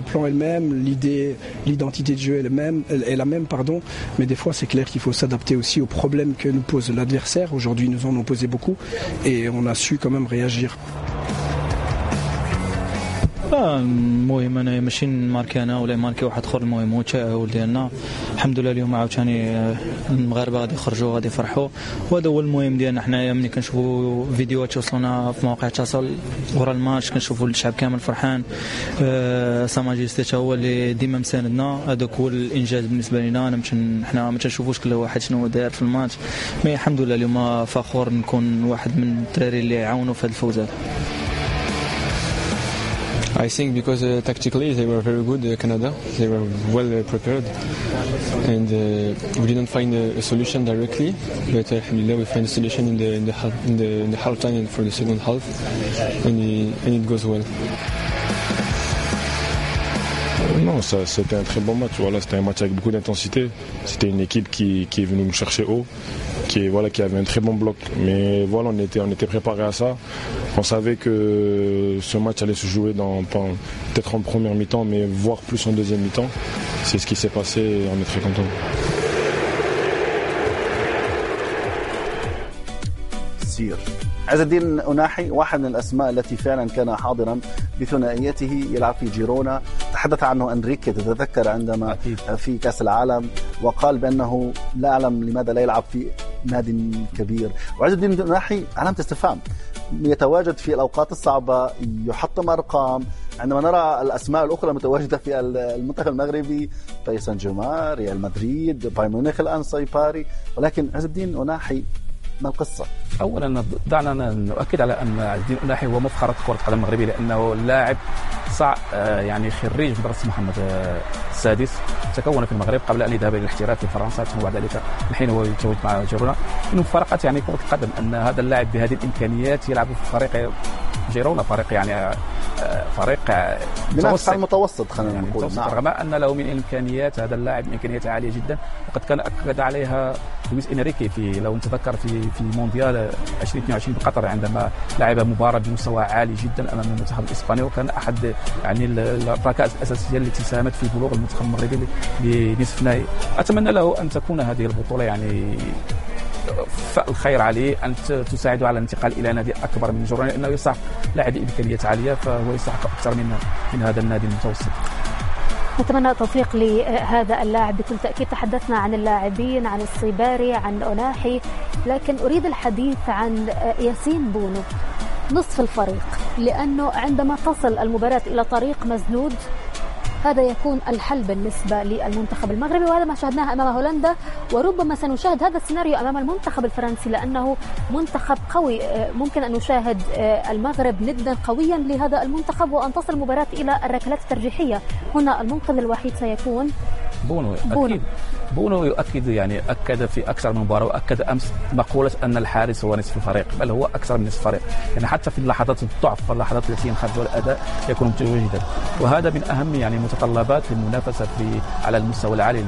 plan est le même, l'identité de jeu est la même, mais des fois c'est clair qu'il faut s'adapter aussi aux problèmes que nous pose l'adversaire. Aujourd'hui, nous en ont posé beaucoup et on a su quand même réagir. المهم انا ماشي نماركي انا ولا ماركي واحد اخر، المهم هو التاهل ديالنا الحمد لله. اليوم عاوتاني المغاربه غادي يخرجوا غادي يفرحوا، وهذا هو المهم ديالنا. حنايا ملي كنشوفوا فيديوهات توصلنا في مواقع التواصل ورا الماتش كنشوفوا الشعب كامل فرحان. ساماجيستي حتى هو اللي ديما مساندنا، هذاك هو الانجاز بالنسبه لنا. حنا ما تنشوفوش كل واحد شنو داير في الماتش، مي الحمد لله اليوم فخور نكون واحد من الدراري اللي عاونوا في هذا الفوز هذا. I think because tactically they were very good, Canada. They were well prepared, and we didn't find a solution directly. But alhamdulillah, we find a solution in the half time and for the second half, and it goes well. Non, ça c'était un très bon match. Voilà, c'était un match avec beaucoup d'intensité. C'était une équipe qui est venue nous chercher haut, qui avait un très bon bloc. Mais voilà, on était préparé à ça. On savait que ce match allait se jouer peut-être en première mi-temps, mais voire plus en deuxième mi-temps. C'est ce qui s'est passé et on est très contents. عز الدين أناحي واحد من الأسماء التي فعلا كان حاضرا بثنائيته، يلعب في جيرونا. تحدث عنه أنريكي تتذكر عندما في كأس العالم وقال بأنه لا أعلم لماذا لا يلعب في نادي كبير. وعز الدين أناحي علامة استفهام، يتواجد في الأوقات الصعبة، يحطم أرقام. عندما نرى الأسماء الأخرى المتواجدة في المنتخب المغربي، باريس سان جيرمان، ريال مدريد، بايرن ميونخ الآن، سايباري، ولكن عز الدين أناحي ما القصة؟ أولا دعنا نؤكد على أن عز الدين أناحي هو مفخرة كرة القدم المغربية، لأنه لاعب يعني خريج مدرسة محمد السادس، تكون في المغرب قبل أن يذهب إلى الاحتراف في فرنسا، ثم بعد ذلك الحين هو يتواجد مع جيرونا. من مفارقات يعني كرة القدم أن هذا اللاعب بهذه الإمكانيات يلعب في فريق جيرونا، فريق يعني فريق متوسط خلينا نقول. رغم أن له من الإمكانيات، هذا اللاعب إمكانياته عالية جدا، وقد كان أكد عليها لويس إنريكي لو نتذكر في مونديال 2022 بقطر، عندما لعب مباراة بمستوى عالي جدا أمام المنتخب الإسباني، وكان أحد يعني الركائز الأساسية التي ساهمت في بلوغ المنتخب المغربي لنصف نهائي. أتمنى له أن تكون هذه البطولة يعني فالخير عليه، أن تساعده على الانتقال إلى نادي أكبر من جيرونا، لأنه يستحق لاعب بإمكانيات عالية، فهو يستحق أكثر من هذا النادي المتوسط. نتمنى التوفيق لهذا اللاعب بكل تأكيد. تحدثنا عن اللاعبين، عن الصيباري، عن أناحي، لكن أريد الحديث عن ياسين بونو نصف الفريق، لأنه عندما تصل المباراة إلى طريق مسدود هذا يكون الحل بالنسبة للمنتخب المغربي، وهذا ما شاهدناه أمام هولندا، وربما سنشاهد هذا السيناريو أمام المنتخب الفرنسي، لأنه منتخب قوي. ممكن أن نشاهد المغرب ندا قويا لهذا المنتخب وأن تصل المباراة إلى الركلات الترجيحية. هنا المنقذ الوحيد سيكون بونو. أكيد بونو يؤكد، يعني أكد في أكثر من مباراة، وأكد أمس مقولة أن الحارس هو نصف الفريق، بل هو أكثر من نصف الفريق، يعني حتى في اللحظات الضعف واللحظات التي ينخفض الأداء يكون متواجدا، وهذا من أهم يعني متطلبات المنافسة على المستوى العالي،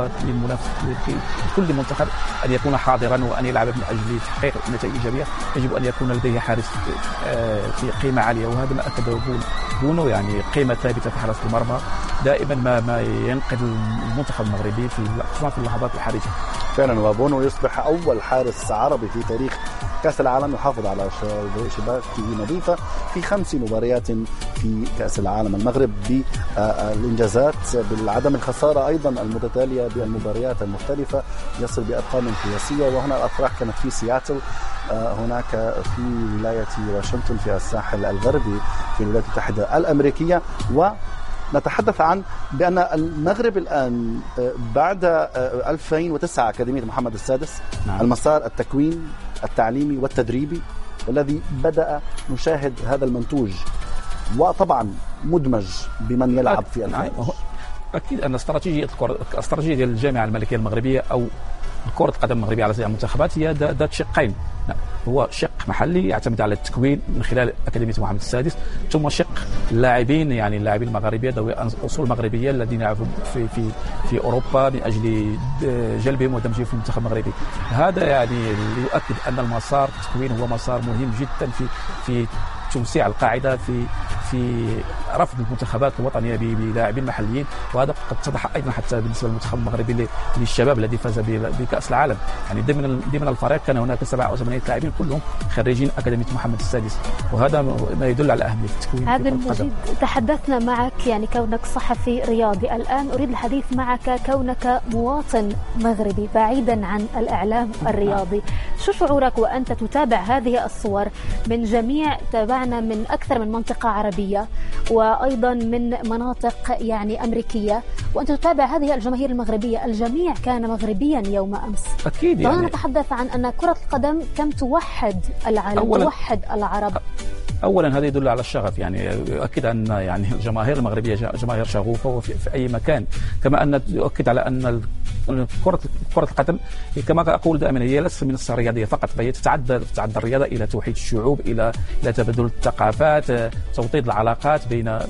لكل منتخب أن يكون حاضرا وأن يلعب من أجل تحقيق نتائج إيجابية. يجب أن يكون لديه حارس في قيمة عالية، وهذا ما أكده بونو، يعني قيمة ثابتة في حراسة المرمى، دائما ما ينقذ المنتخب المغربي خصوصا في اللحظات الحرجة. فعلا، وبونو يصبح أول حارس عربي في تاريخ كأس العالم يحافظ على شباكه نظيفة في 5 مباريات في كأس العالم. المغرب بالإنجازات، بالعدم الخسارة أيضا المتتالية بالمباريات المختلفة، يصل بأرقام قياسية. وهنا الأفراح كانت في سياتل، هناك في ولاية واشنطن في الساحل الغربي في الولايات المتحدة الأمريكية. ونتحدث عن بأن المغرب الآن بعد 2009 أكاديمية محمد السادس، نعم، المسار التكوين التعليمي والتدريبي الذي بدأ نشاهد هذا المنتوج، وطبعا مدمج بمن يلعب في الخارج. أكيد أن استراتيجية ديال الجامعة الملكية المغربية أو كرة القدم المغربية على سبيل المنتخبات هي ذات شقين. هو شق محلي يعتمد على التكوين من خلال أكاديمية محمد السادس، ثم شق اللاعبين، يعني اللاعبين المغاربة ذوي أصول مغربية الذين يلعبون في أوروبا من أجل جلبهم ودمجهم في المنتخب المغربي. هذا يعني يؤكد أن المسار التكوين هو مسار مهم جدا في توسيع القاعدة في في رفض المنتخبات الوطنيه بلاعبين محليين، وهذا قد اتضح ايضا حتى بالنسبه للمنتخب المغربي للشباب الذي فاز بكاس العالم. يعني ضمن الفريق كان هناك 87 لاعبين كلهم خريجين اكاديميه محمد السادس، وهذا ما يدل على اهميه التكوين. عبد المجيد، تحدثنا معك يعني كونك صحفي رياضي، الان اريد الحديث معك كونك مواطن مغربي بعيدا عن الاعلام الرياضي. شو شعورك وانت تتابع هذه الصور من جميع، تابعنا من اكثر من منطقه عربيه وايضا من مناطق يعني امريكيه، وانت تتابع هذه الجماهير المغربيه، الجميع كان مغربيا يوم امس. اكيد يعني نتحدث عن ان كره القدم كم توحد العالم، توحد العرب. اولا هذا يدل على الشغف، يعني يؤكد ان يعني الجماهير المغربيه جماهير شغوفه في اي مكان، كما ان يؤكد على ان كره القدم كما اقول دائما هي ليست منصه رياضيه فقط، فهي تتعدى الرياضه الى توحيد الشعوب، الى تبادل الثقافات، توطيد العلاقات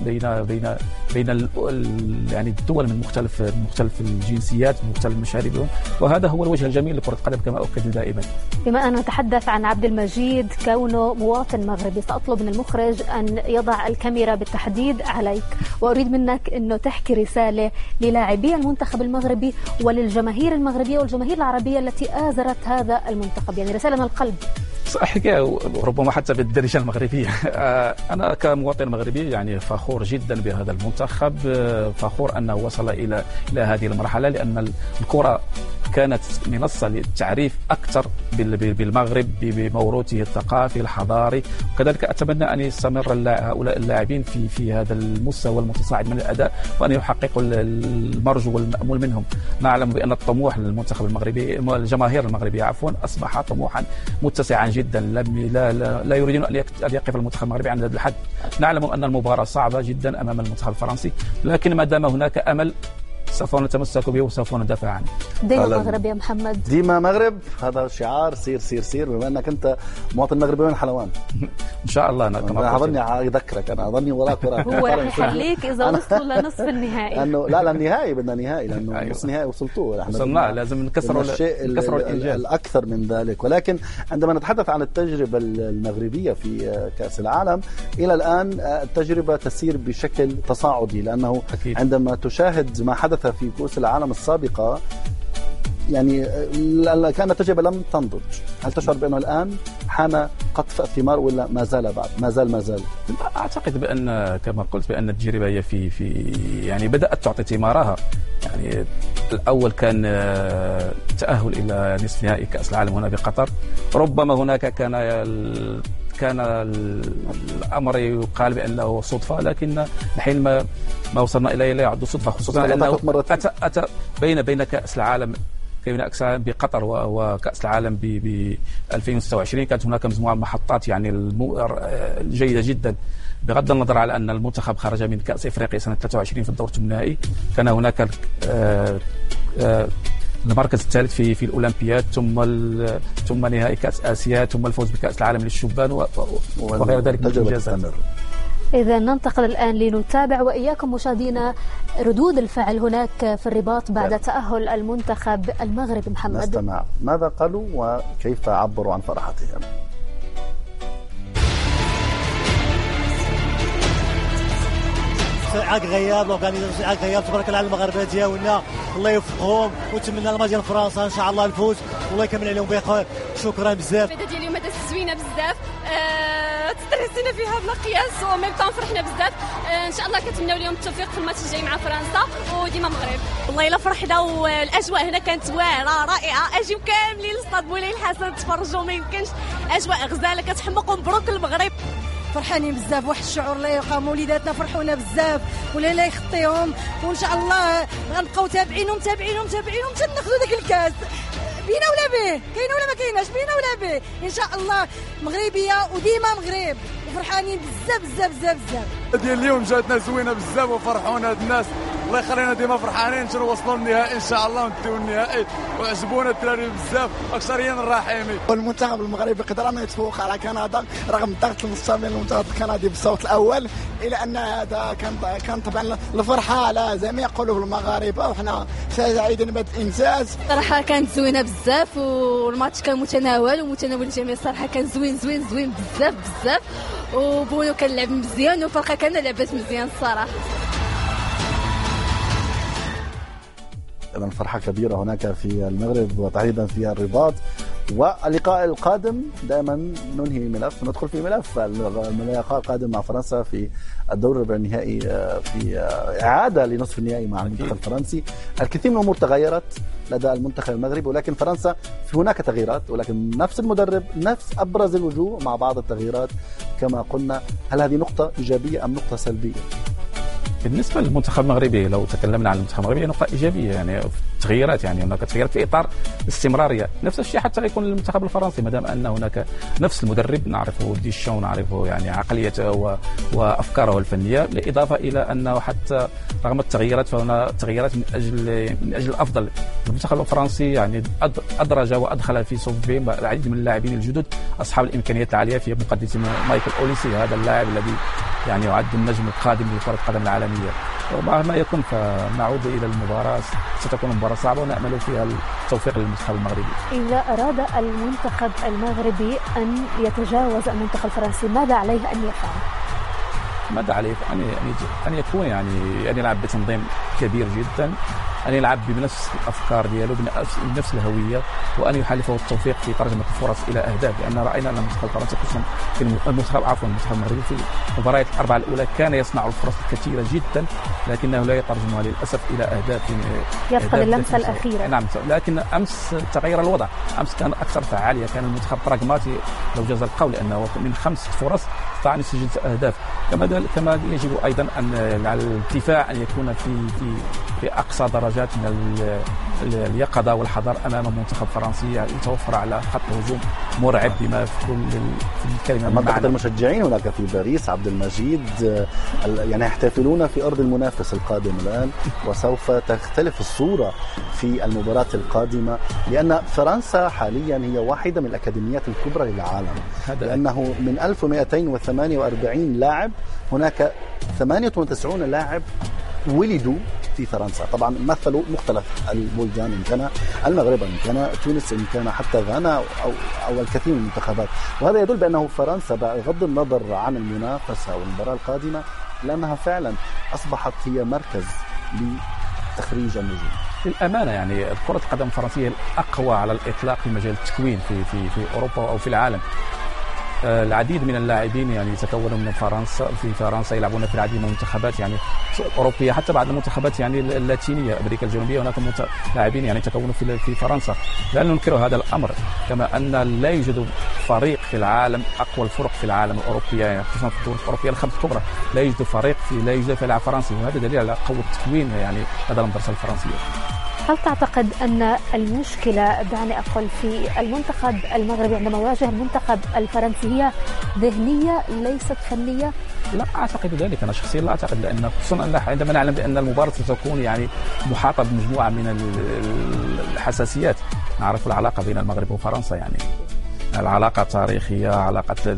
بين يعني الدول من مختلف الجنسيات، من مختلف المشارب، وهذا هو الوجه الجميل لكره القدم كما اؤكد دائما. بما ان نتحدث عن عبد المجيد كونه مواطن مغربي، ساطلب من المخرج ان يضع الكاميرا بالتحديد عليك، واريد منك انه تحكي رساله للاعبي المنتخب المغربي وللجماهير المغربيه والجماهير العربيه التي آزرت هذا المنتخب، يعني رساله من القلب. أحكي ربما حتى بالدارجة المغربية. أنا كمواطن مغربي يعني فخور جدا بهذا المنتخب، فخور أنه وصل إلى هذه المرحلة، لأن الكرة كانت منصة للتعريف أكثر بالمغرب بموروثه الثقافي الحضاري، وكذلك أتمنى أن يستمر هؤلاء اللاعبين في هذا المستوى المتصاعد من الأداء، وأن يحققوا المرجو والمأمول منهم. نعلم بأن الطموح للمنتخب المغربي، الجماهير المغربية عفوا، أصبح طموحا متسعا جدا، لا يريدون أن يقف المنتخب المغربي عند هذا الحد. نعلم أن المباراة صعبة جدا أمام المنتخب الفرنسي، لكن ما دام هناك أمل سوف نتمسك به وسوف ندافع عنه. ديما مغرب يا محمد، ديما مغرب، هذا شعار. سير سير سير، بما انك انت مواطن مغربي من حلوان. ان شاء الله. انا اظني اذكرك، انا اظني وراك هو يخليك اذا وصلوا لنصف النهائي، انه لا النهائي بدنا نهائي، لانه نصف النهائي وصلتوه، وصلنا، لازم نكسروا الانجاز الاكثر من ذلك. ولكن عندما نتحدث عن التجربه المغربيه في كاس العالم، الى الان التجربه تسير بشكل تصاعدي، لانه أكيد. عندما تشاهد ما حدث في كؤوس العالم السابقة، يعني كانت التجربة لم تنضج. هل تشعر بأنه الآن حان قطف الثمار ولا ما زال بعد؟ ما زال. أعتقد بأن كما قلت بأن التجربة هي في يعني بدأت تعطي ثمارها. يعني الأول كان التأهل إلى نصف نهائي كأس العالم هنا بقطر، ربما هناك كان الأمر يقال بأنه صدفة، لكن حين ما وصلنا إليه لا يعد صدفة، خصوصا أنه أتى بين كأس العالم بقطر وكأس العالم ب 2026. كانت هناك مجموعة محطات يعني جيدة جدا، بغض النظر على أن المنتخب خرج من كأس إفريقيا سنة 23 في الدور الثمانيني. كان هناك المركز الثالث في الأولمبياد، ثم نهائي كأس آسيا، ثم الفوز بكأس العالم للشبان وغير ذلك من الإنجازات. إذا ننتقل الآن لنتابع وإياكم مشاهدينا ردود الفعل هناك في الرباط بعد تأهل المنتخب المغربي. محمد، نستمع ماذا قالوا وكيف عبروا عن فرحتهم. سعاق غياب لورغانيزاسيون سعاق غياب، تبارك الله على المغاربه ديالنا، الله يوفقهم ونتمنى الماتش ديال فرنسا ان شاء الله الفوز، والله يكمل عليهم بخير. شكرا بزاف. الفائده ديال اليوم هذا زوينه بزاف، تستريسينا فيها بلا قياس، وميم طون فرحنا بزاف. ان شاء الله كنتمناو اليوم التوفيق في الماتش الجاي مع فرنسا، وديما مغرب. والله الا فرحنا، والاجواء هنا كانت واعره رائعه، اجيو كاملين للسطاد مولاي الحسن تفرجوا، ما يمكنش، اجواء غزاله كتحمق، ومبروك المغرب. فرحانين بزاف، واحد الشعور لا يقام، وليداتنا فرحونا بزاف، ولا لا يخطيهم، وان شاء الله غنبقاو تابعينهم حتى ناخذوا داك الكاس، بينا ولا به، كاينه ولا ما كايناش، بينا ولا به، ان شاء الله مغربيه وديما مغرب، وفرحانين بزاف بزاف بزاف بزاف. ديال اليوم جاتنا زوينه بزاف، وفرحونا هاد الناس، الله يخلينا ديما فرحانين نشرو وصلوا للنهائي ان شاء الله ونديو النهائي وعجبونا الدراري بزاف اكثريا الرحيمي. والمنتخب المغربي قدر انه يتفوق على كندا رغم الضغط المستمر للمنتخب الكندي بالصوت الاول، الى ان هذا كان طبعا الفرحه على جميع قلوب المغاربه وحنا سعيدين بهذا الانجاز. صراحه كانت زوينه بزاف والماتش كان متناول ومتناول الجميع. الصراحه كان زوين بزاف وبونو كان لعب مزيان وفرقه كان لعبت مزيان الصراحه. إذن فرحة كبيرة هناك في المغرب وتحديدا في الرباط. واللقاء القادم دائما ننهي ملف ندخل في ملف اللقاء القادم مع فرنسا في الدور الربع النهائي في إعادة لنصف النهائي مع المنتخب الفرنسي. الكثير من الأمور تغيرت لدى المنتخب المغربي ولكن فرنسا هناك تغييرات ولكن نفس المدرب نفس أبرز الوجوه مع بعض التغييرات كما قلنا. هل هذه نقطة إيجابية أم نقطة سلبية؟ بالنسبه للمنتخب المغربي لو تكلمنا عن المنتخب المغربي نقطه ايجابيه يعني تغييرات يعني هناك تغييرات في اطار الاستمراريه. نفس الشيء حتى يكون المنتخب الفرنسي ما دام ان هناك نفس المدرب نعرفه ديشون نعرفه يعني عقليته وافكاره الفنيه، بالاضافه الى انه حتى رغم التغييرات فهنا تغييرات من اجل الافضل. المنتخب الفرنسي يعني ادرج وادخل في صفه العديد من اللاعبين الجدد اصحاب الامكانيات العاليه في مقدمه مايكل أوليسي، هذا اللاعب الذي يعني يعد النجم القادم لكرة القدم العالمية. ومهما يكون فنعود إلى المباراة، ستكون مباراة صعبة ونأمل فيها التوفيق للمنتخب المغربي. إذا أراد المنتخب المغربي أن يتجاوز المنتخب الفرنسي ماذا عليه أن يفعل؟ ماذا عليه أن يكون يعني أن يلعب بتنظيم كبير جدا، أن يلعب بنفس الأفكار ديالو بنفس الهوية، وأن يحالفه التوفيق في ترجمة الفرص إلى أهداف. لأن رأينا أن المنتخب الفرنسي خصوصا المنتخب المغربي في المباريات الأربعة الأولى كان يصنع الفرص الكثيرة جدا لكنه لا يترجمها للأسف إلى أهداف. يفقد اللمسة الأخيرة. نعم، لكن أمس تغير الوضع، أمس كان أكثر فعالية، كان المنتخب براغماتي لو جاز القول، لأنه من 5 فرص استطاع أن يسجل أهداف. كما يجب أيضا أن على الدفاع أن يكون في أقصى درجات من اليقظة والحذر أمام المنتخب الفرنسي، يتوفر على خط هجوم مرعب بما في كل الكلمة. منطقة المشجعين هناك في باريس عبد المجيد يعني يحتفلون في أرض المنافس القادم الآن، وسوف تختلف الصورة في المباراة القادمة لأن فرنسا حاليا هي واحدة من الأكاديميات الكبرى للعالم، لأنه من 1248 لاعب هناك 98 لاعب ولدوا في فرنسا. طبعا مثلوا مختلف البلدان، إن كان المغرب إن كان تونس إن كان حتى غانا أو الكثير من المنتخبات. وهذا يدل بأنه فرنسا بغض النظر عن المنافسة والمباراة القادمة لأنها فعلا أصبحت هي مركز لتخريج النجوم. للأمانة يعني كرة القدم الفرنسية الأقوى على الإطلاق في مجال التكوين في أوروبا أو في العالم. العديد من اللاعبين يعني يتكونوا من فرنسا يلعبون في العديد من المنتخبات يعني أوروبية، حتى بعض المنتخبات يعني اللاتينية أمريكا الجنوبية هناك لاعبين يعني يتكونوا في فرنسا. لا ننكر هذا الأمر، كما أن لا يوجد فريق في العالم أقوى الفرق في العالم الأوروبية يعني خصوصا في الدول الأوروبية الخمس الكبرى لا يوجد فريق لا يوجد في لاعب فرنسي، وهذا دليل على قوة التكوين يعني لدى المدرسة الفرنسية. هل تعتقد أن المشكلة دعني أقول في المنتخب المغربي عندما يواجه المنتخب الفرنسي هي ذهنية ليست فنية؟ لا أعتقد ذلك، أنا شخصيا لا أعتقد، لأن خصوصا عندما نعلم بأن المباراة ستكون يعني محاطة بمجموعة من الحساسيات. نعرف العلاقة بين المغرب وفرنسا، يعني العلاقة تاريخية، علاقة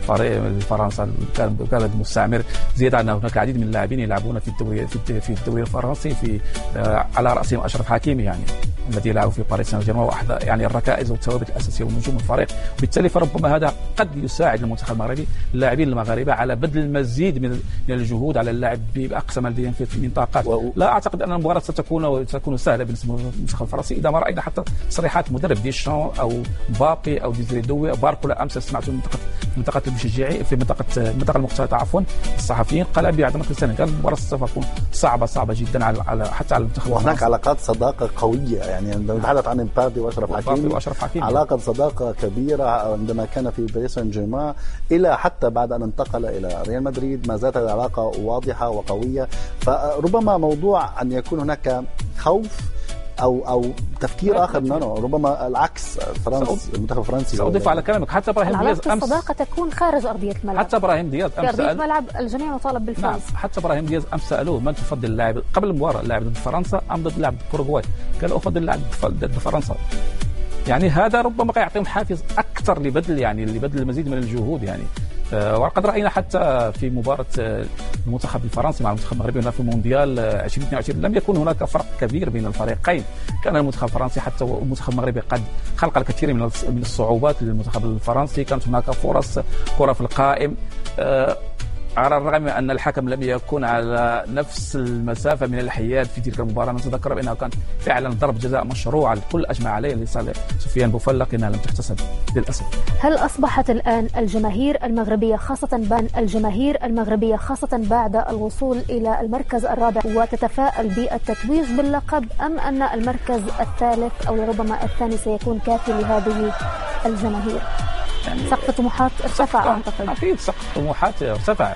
فرنسا كانت مستعمر، زيادة أن هناك العديد من اللاعبين يلعبون في الدوري الفرنسي على رأسهم أشرف حكيمي يعني الذي يلعب في باريس سان جيرمان، واحد يعني الركائز والثوابت الأساسية ونجوم الفريق. وبالتالي فربما هذا قد يساعد المنتخب المغربي اللاعبين المغاربة على بذل المزيد من الجهود على اللعب بأقصى ما لديهم من طاقات. لا أعتقد أن المباراة ستكون سهلة بالنسبة للمنتخب الفرنسي إذا ما رأينا حتى تصريحات مدرب ديشان أو مبابي أو ديزري دوي باركولا. أمس سمعت منطقة المشجعين في المنطقة المختلطة الصحفيين قال بعد مثل سنة قال المباراة سوف تكون صعبة جدا على حتى على المنتخب. وهناك علاقات صداقة قوية يعني نتحدث عن مبابي وأشرف حكيمي علاقة صداقة كبيرة عندما كان في باريس سان جيرمان إلى حتى بعد أن انتقل إلى ريال مدريد ما زالت العلاقة واضحة وقوية. فربما موضوع أن يكون هناك خوف او تفكير اخر منه، ربما العكس. المنتخب الفرنسي سأضيف على كلامك، حتى ابراهيم دياز امس الصداقه تكون خارج ارضيه الملعب، حتى ابراهيم دياز امس في ارضيه الملعب الجميع مطالب بالفوز. نعم، حتى ابراهيم دياز امس سالوه من تفضل اللاعب قبل المباراه، اللاعب ضد فرنسا ام ضد اللاعب ضد اوروغواي؟ قال افضل اللاعب ضد فرنسا. يعني هذا ربما يعطيهم حافز اكثر لبذل المزيد من الجهود يعني. وقد راينا حتى في مباراه المنتخب الفرنسي مع المنتخب المغربي هنا في مونديال 2022 لم يكن هناك فرق كبير بين الفريقين. كان المنتخب الفرنسي حتى المنتخب المغربي قد خلق الكثير من الصعوبات للمنتخب الفرنسي، كانت هناك فرص كره في القائم، على الرغم من أن الحكم لم يكن على نفس المسافة من الحياد في تلك المباراة. نتذكر بأنها كانت فعلا ضرب جزاء مشروع الكل أجمع عليه لصالح سفيان بوفال، لكنها لم تحتسب للأسف. هل أصبحت الآن الجماهير المغربية خاصة بعد الوصول إلى المركز الرابع وتتفائل بالتتويج باللقب، أم أن المركز الثالث أو ربما الثاني سيكون كافي لهذه الجماهير؟ يعني سقف الطموحات ارتفع أعتقد. أكيد سقف الطموحات ارتفع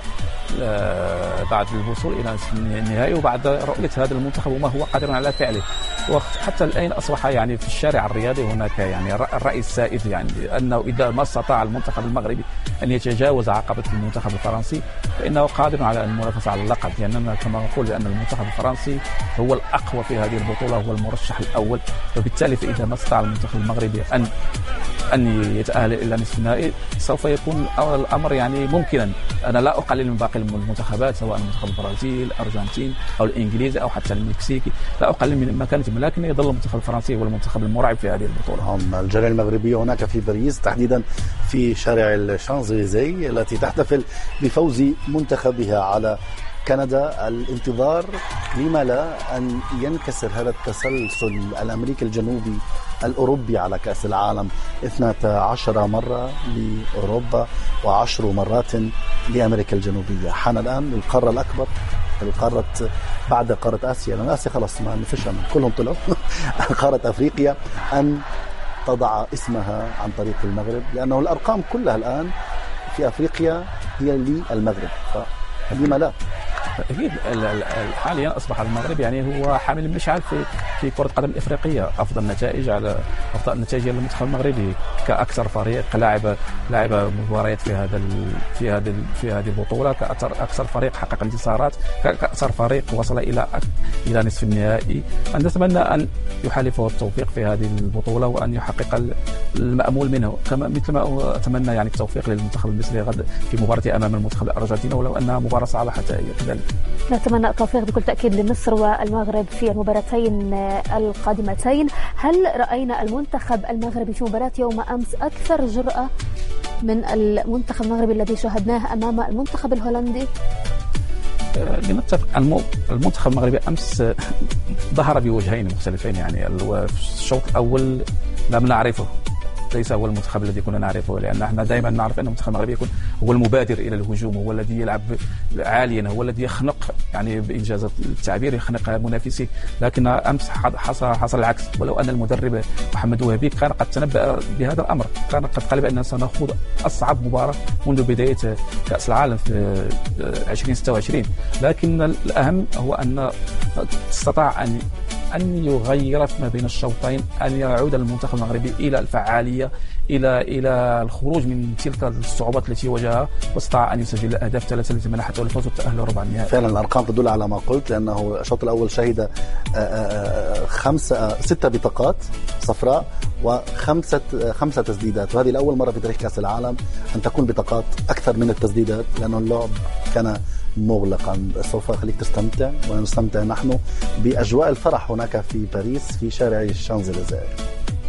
بعد الوصول إلى النهائي وبعد رؤية هذا المنتخب وما هو قادر على فعله. وحتى الآن أصبح يعني في الشارع الرياضي هناك يعني الرأي السائد يعني أنه إذا ما استطاع المنتخب المغربي أن يتجاوز عقبة المنتخب الفرنسي فإنه قادر على المنافسة على اللقب، لأننا كما نقول بأن المنتخب الفرنسي هو الأقوى في هذه البطولة، هو المرشح الأول. وبالتالي فإذا ما استطاع المنتخب المغربي أن يتأهل إلى نصف النهائي سوف يكون الأمر يعني ممكنا. أنا لا أقلل من باقي المنتخبات سواء المنتخب البرازيلي، الأرجنتين أو الإنجليزي أو حتى المكسيكي، لا أقلل من مكانتهم، لكن يظل المنتخب الفرنسي هو المنتخب المرعب في هذه البطولة. الجالية المغربية هناك في باريس تحديدا في شارع الشانزليزيه التي تحتفل بفوز منتخبها على كندا. الانتظار لما لا أن ينكسر هذا التسلسل الأمريكي الجنوبي الأوروبي على كأس العالم، 12 مرة لأوروبا و10 مرات لأمريكا الجنوبية. حان الآن للقارة الأكبر، القارة بعد قارة آسيا، لأن آسيا خلاص ما نفش كلهم طلعوا قارة أفريقيا، أن تضع اسمها عن طريق المغرب، لأنه الأرقام كلها الآن في أفريقيا هي للمغرب، فلما لا؟ أكيد حاليا أصبح المغرب يعني هو حامل المشعل في كرة القدم الإفريقية. أفضل نتائج للمنتخب المغربي كأكثر فريق لعب مباريات في هذه البطولة، كأكثر فريق حقق انتصارات، كأكثر فريق وصل إلى نصف النهائي. نتمنى أن يحالفه التوفيق في هذه البطولة وأن يحقق المأمول منه، كما مثل ما أتمنى يعني التوفيق للمنتخب المصري غد في مباراة أمام المنتخب الأرجنتيني، ولو أنها مباراة صعبة حتى هي كذلك. نتمنى التوفيق بكل تأكيد لمصر والمغرب في المباراتين القادمتين. هل رأينا المنتخب المغربي في مباراة يوم أمس أكثر جرأة من المنتخب المغربي الذي شاهدناه أمام المنتخب الهولندي؟ لنتفق، المنتخب المغربي أمس ظهر بوجهين مختلفين. يعني الشوط الأول لم نعرفه، ليس هو المنتخب الذي كنا نعرفه، لأن احنا دائما نعرف أن المنتخب المغربي يكون هو المبادر إلى الهجوم، هو الذي يلعب عاليا، هو الذي يخنق يعني بإنجاز التعبير يخنق منافسيه. لكن أمس حصل العكس، ولو أن المدرب محمد وهبي كان قد تنبأ بهذا الأمر، كان قد قال بأننا سنخوض أصعب مباراة منذ بداية كأس العالم في 2026. لكن الأهم هو أن استطاع أن يغير ما بين الشوطين، أن يعود المنتخب المغربي إلى الفعالية، إلى الخروج من تلك الصعوبات التي واجهها، واستطاع أن يسجل أهداف 3 التي منحته الفوز والتأهل لربع النهائي. فعلا الأرقام تدل على ما قلت، لأنه الشوط الأول شهد 6 بطاقات صفراء و5 تسديدات، وهذه الأول مرة في تاريخ كأس العالم أن تكون بطاقات أكثر من التسديدات، لأنه اللعب كان مغلقا. سوف أخليك تستمتع ونستمتع نحن بأجواء الفرح هناك في باريس في شارع الشانزليزيه.